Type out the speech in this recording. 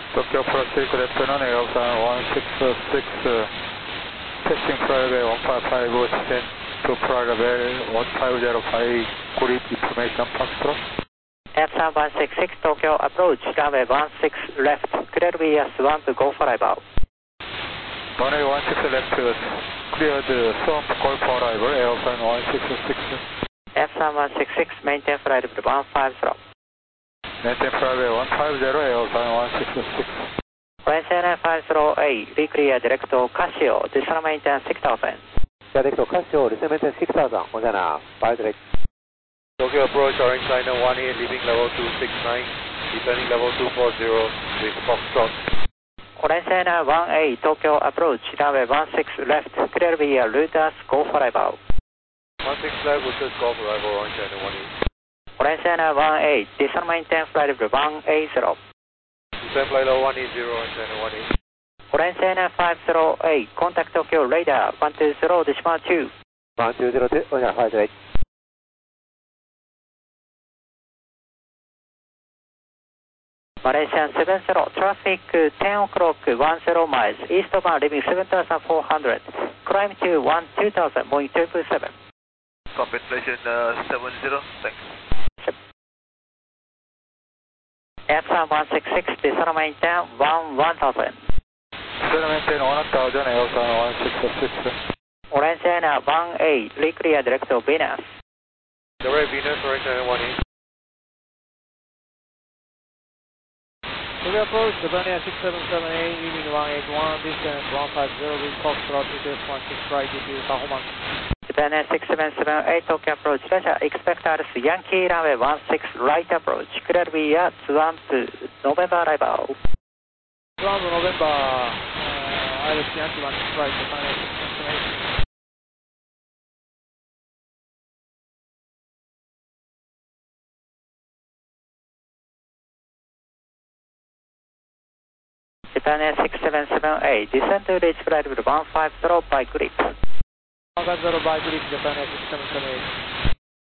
Tokyo approach left on Airsan 166, testing Prague 155, descend to Prague Bay 1505, grid information Foxtrot. Airsan 166, Tokyo approach, runway 16 left, clear VS 1 to go for arrival. Runway 16 left, cleared swamp call for arrival, Airsan 166. Airsan 166, maintain flight level 150. Maintain flight level 150, Airsan 166. Orange 50A, reclear direct to Casio, descend maintain 6000. Direct to Casio, descend maintain 6000, Montana, 5 direct. Tokyo approach, Orange Liner 18, leaving level 269, descending level 240 with Foxtrot. Orange 1A, Tokyo approach, runway 16 left, clear via routers, go for arrival. 16 left, will just go for arrival, Orange Liner 18. Orange 1A, descend maintain flight level 180. Descend flight level 180, Orange Liner 18. Orange 50A, contact Tokyo radar 120, decimal 2. 1202, Montana, 5 direct. Malaysian 70, traffic 10 o'clock 10 miles, eastbound leaving 7400, climb to 2000, Boeing 727. Compensation 70, thanks. Airsan 166, descend maintain 1000. Descend maintain 1000, Airsan 166. Orange 1A, reclear direct to Venus. Direct Venus, Orange Liner 18. Tokyo approach, Japan 677A, leaving 181, distance 150 with Foxtrot, details 16 flight to performance. Japan 677A, Tokyo approach, Russia, expect Alice Yankee runway 16 right approach, clear via Swamp November arrival. Swamp November, Alice Yankee 16 flight, Japan 677A. Japan 677A, descend to reach flight level 150 by grip. 150 by grip, Japan 677A.